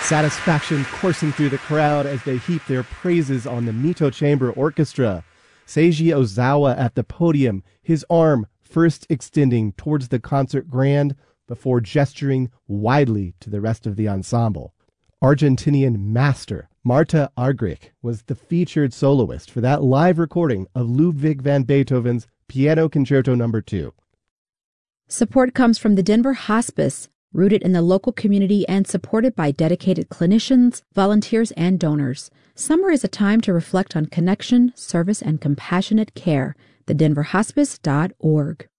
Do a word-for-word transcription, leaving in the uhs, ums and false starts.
Satisfaction coursing through the crowd as they heap their praises on the Mito Chamber Orchestra. Seiji Ozawa at the podium, his arm first extending towards the concert grand before gesturing widely to the rest of the ensemble. Argentinian master Marta Argerich was the featured soloist for that live recording of Ludwig van Beethoven's Piano Concerto number two. Support comes from the Denver Hospice, rooted in the local community and supported by dedicated clinicians, volunteers, and donors. Summer is a time to reflect on connection, service, and compassionate care. the denver hospice dot org.